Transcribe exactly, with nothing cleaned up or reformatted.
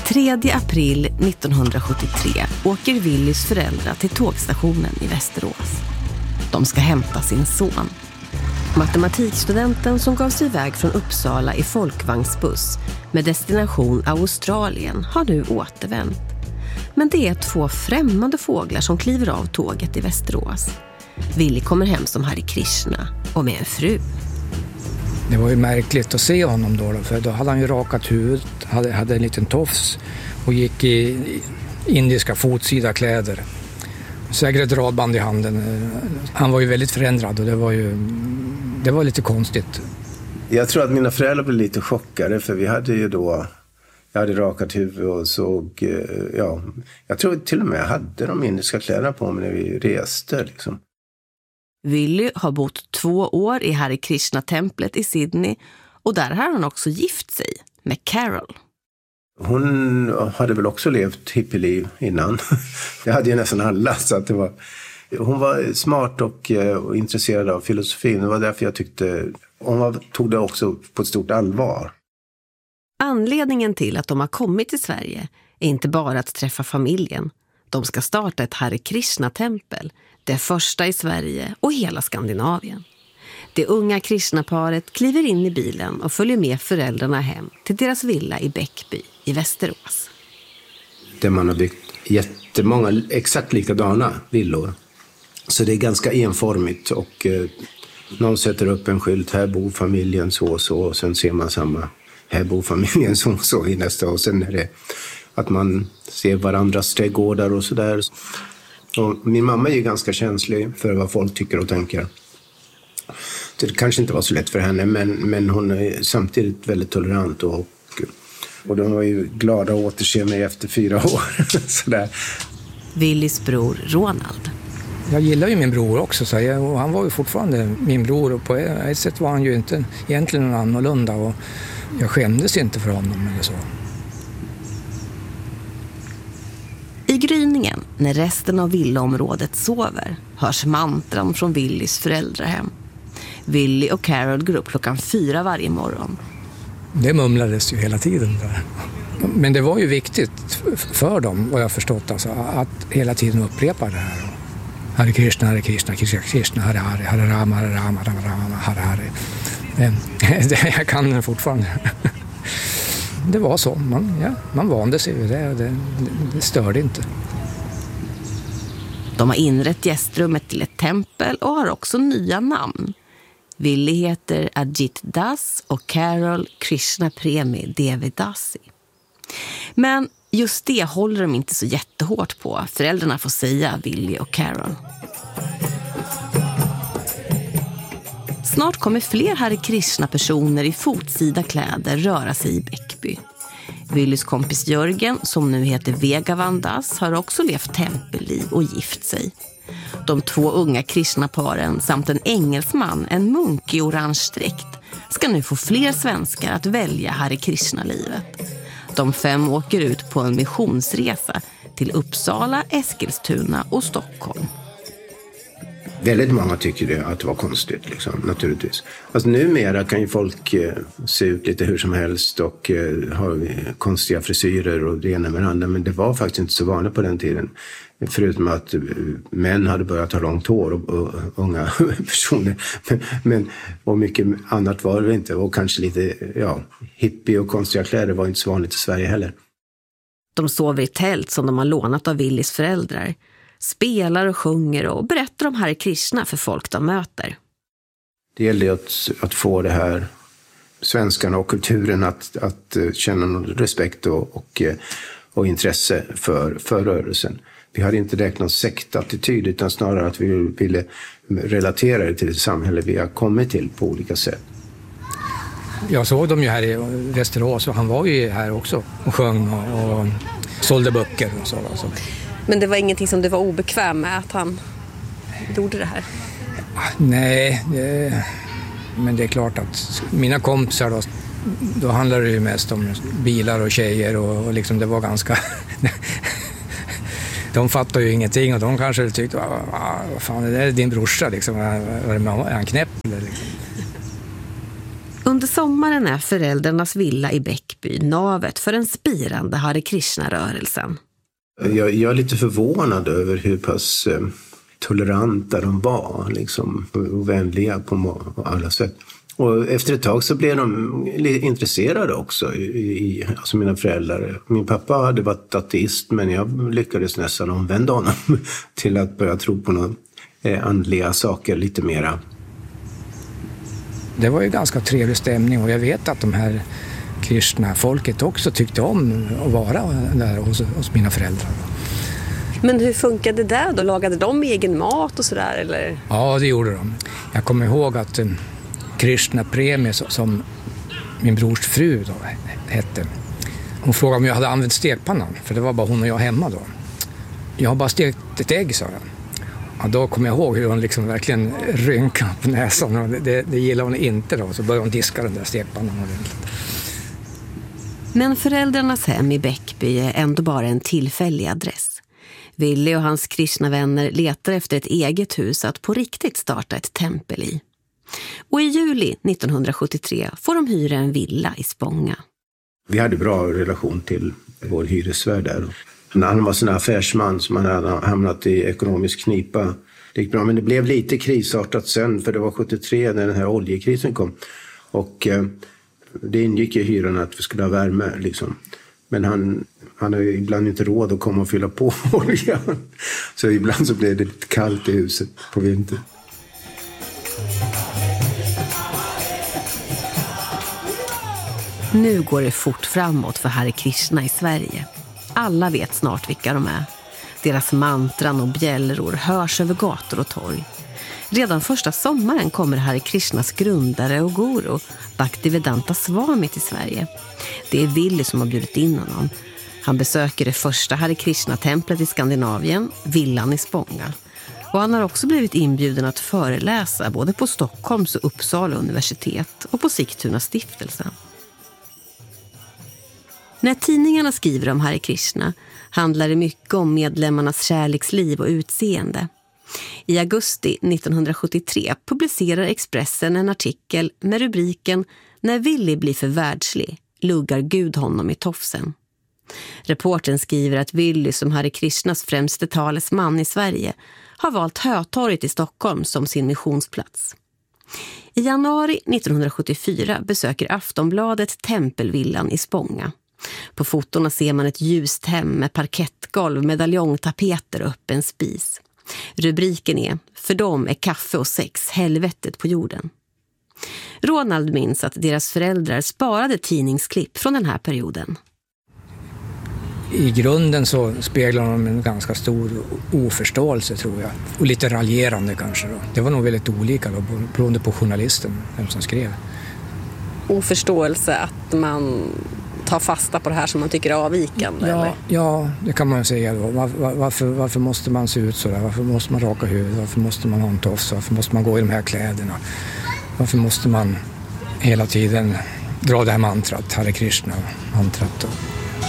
tredje april nittonhundrasjuttiotre åker Willys föräldrar till tågstationen i Västerås. De ska hämta sin son. Matematikstudenten som gav sig iväg från Uppsala i folkvagnsbuss med destination Australien har nu återvänt. Men det är två främmande fåglar som kliver av tåget i Västerås. Willy kommer hem som Hare Krishna och med en fru. Det var ju märkligt att se honom då, för då hade han ju rakat huvudet, hade, hade en liten tofs och gick i indiska fotsida kläder. Säkert radband i handen. Han var ju väldigt förändrad och det var ju det var lite konstigt. Jag tror att mina föräldrar blev lite chockade, för vi hade ju då, jag hade rakat huvud och såg, ja, jag tror till och med jag hade de indiska kläderna på mig när vi reste liksom. Willy har bott två år i Hare Krishna-templet i Sydney och där har han också gift sig med Carol. Hon hade väl också levt hippieliv innan. Det hade ju nästan alla. Så att det var, hon var smart och, och intresserad av filosofin. Det var därför jag tyckte hon var, tog det också på ett stort allvar. Anledningen till att de har kommit till Sverige är inte bara att träffa familjen. De ska starta ett Hare Krishna-tempel. Det första i Sverige och hela Skandinavien. Det unga Krishna-paret kliver in i bilen och följer med föräldrarna hem till deras villa i Bäckby i Västerås. Där man har byggt jättemånga exakt likadana villor. Så det är ganska enformigt och eh, någon sätter upp en skylt, här bor familjen så och så, och sen ser man samma, här bor familjen så och så i nästa, och sen är det att man ser varandras trädgårdar och sådär. Och min mamma är ju ganska känslig för vad folk tycker och tänker. Det kanske inte var så lätt för henne, men, men hon är samtidigt väldigt tolerant. Och, och de var ju glada att återse mig efter fyra år. Sådär. Willys bror Ronald. Jag gillar ju min bror också, så jag, och han var ju fortfarande min bror. Och på ett sätt var han ju inte egentligen någon annorlunda. Och jag skämdes inte för honom eller så. I gryningen, när resten av villaområdet sover, hörs mantran från Willys föräldrahem. Willy och Carol går upp klockan fyra varje morgon. Det mumlades ju hela tiden där. Men det var ju viktigt för dem, vad jag förstått, alltså, att hela tiden upprepa det här. Hare Krishna, Hare Krishna, Krishna Krishna, Hare Hare, Hare Rama, Hare Rama, Rama Rama, Hare Hare. Det, jag kan det fortfarande. Det var så, man, ja, man vande sig vid det, det, det störde inte. De har inrett gästrummet till ett tempel och har också nya namn. Willy heter Ajit Das och Carol Krishna Premi Devidasi. Men just det håller de inte så jättehårt på. Föräldrarna får säga Willy och Carol. Snart kommer fler Hare Krishna-personer i fotsida kläder röra sig i Bäckby. Willys kompis Jörgen, som nu heter Vegavan Das, har också levt tempelliv och gift sig. De två unga Krishna-paren samt en engelsman, en munk i orange dräkt, ska nu få fler svenskar att välja Hare Krishna-livet. De fem åker ut på en missionsresa till Uppsala, Eskilstuna och Stockholm. Väldigt många tycker det, att det var konstigt, liksom, naturligtvis. Alltså, numera kan ju folk eh, se ut lite hur som helst och eh, ha konstiga frisyrer och det ena med det andra. Men det var faktiskt inte så vanligt på den tiden. Förutom att eh, män hade börjat ha långt hår och, och, och unga personer. Men, men, och mycket annat var det inte. Och kanske lite ja, hippie och konstiga kläder var inte så vanligt i Sverige heller. De sover i tält som de har lånat av Willys föräldrar. Spelar och sjunger och berättar om Hare Krishna för folk de möter. Det gäller att, att få det här svenskarna och kulturen att, att känna någon respekt och, och, och intresse för, för rörelsen. Vi hade inte räknat någon sektattityd, utan snarare att vi ville relatera det till det samhälle vi har kommit till på olika sätt. Jag såg dem ju här i Västerås och han var ju här också och sjöng och, och sålde böcker och så. Alltså. Men det var ingenting som du var obekväm med att han gjorde det här? Nej, det, men det är klart att mina kompisar då, då handlar det ju mest om bilar och tjejer och, och liksom det var ganska... de fattar ju ingenting och de kanske tyckte, vad fan, det där är din brorsa liksom, är han knäpp eller liksom. Under sommaren är föräldrarnas villa i Bäckby navet för den spirande Hare Krishna-rörelsen. Jag, jag är lite förvånad över hur pass eh, toleranta de var liksom, och vänliga på alla sätt. Och efter ett tag så blev de intresserade också, i, i, alltså mina föräldrar. Min pappa hade varit ateist, men jag lyckades nästan omvända honom till att börja tro på några eh, andliga saker lite mera. Det var ju ganska trevlig stämning och jag vet att de här Krishna-folket också tyckte om att vara där hos, hos mina föräldrar. Men hur funkade det då? Lagade de egen mat och sådär eller? Ja, det gjorde de. Jag kommer ihåg att um, Krishna-premie som min brors fru då hette. Hon frågade om jag hade använt stekpannan, för det var bara hon och jag hemma då. Jag har bara stekt ett ägg, sa jag. Ja, då kommer jag ihåg hur hon liksom verkligen rynkade på näsan. Och det, det gillade hon inte då, så började hon diska den där stekpannan ordentligt. Men föräldrarnas hem i Bäckby är ändå bara en tillfällig adress. Willy och hans Krishna-vänner letar efter ett eget hus att på riktigt starta ett tempel i. Och i juli nittonhundrasjuttiotre får de hyra en villa i Spånga. Vi hade bra relation till vår hyresvärd där. Han var en affärsman som hade hamnat i ekonomisk knipa. Det gick bra, men det blev lite krisartat sen, för det var sjuttiotre när den här oljekrisen kom. Och eh, det ingick i hyran att vi skulle ha värme liksom. Men han, han har ju ibland inte råd att komma och fylla på oljan. Så ibland så blev det lite kallt i huset på vintern. Nu går det fort framåt för Hare Krishna i Sverige. Alla vet snart vilka de är. Deras mantran och bjällror hörs över gator och torg. Redan första sommaren kommer Hare Krishnas grundare och guru, Bhaktivedanta Swami, till Sverige. Det är Willy som har bjudit in honom. Han besöker det första Hare Krishna-templet i Skandinavien, villan i Spånga. Och han har också blivit inbjuden att föreläsa både på Stockholms och Uppsala universitet och på Sigtuna stiftelsen. När tidningarna skriver om Hare Krishna handlar det mycket om medlemmarnas kärleksliv och utseende. I augusti nittonhundrasjuttiotre publicerar Expressen en artikel med rubriken "När Willy blir för världslig, luggar Gud honom i tofsen". Reporten skriver att Willy, som Hare Krishnas främste talesman i Sverige, har valt Hötorget i Stockholm som sin missionsplats. I januari nittonhundrasjuttiofyra besöker Aftonbladet tempelvillan i Spånga. På fotorna ser man ett ljust hem med parkettgolv, medaljongtapeter och öppen spis. Rubriken är "För dem är kaffe och sex helvetet på jorden". Ronald minns att deras föräldrar sparade tidningsklipp från den här perioden. I grunden så speglar de en ganska stor oförståelse, tror jag. Och lite raljerande kanske då. Det var nog väldigt olika då, beroende på journalisten, vem som skrev. Oförståelse att man tar fasta på det här som man tycker är avvikande? Ja, eller? ja, det kan man säga då. Var, var, varför, varför måste man se ut så där? Varför måste man raka huvudet? Varför måste man ha en tofs? Varför måste man gå i de här kläderna? Varför måste man hela tiden dra det här mantrat, Hare Krishna-mantrat då?